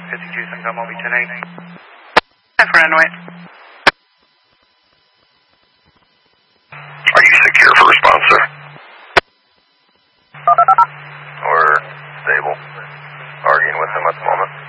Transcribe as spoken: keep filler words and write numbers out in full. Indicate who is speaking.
Speaker 1: fifty-two, Sunco Moby ten eight. F for runway.
Speaker 2: Are you secure for response, sir? Or stable? Arguing with him at the moment?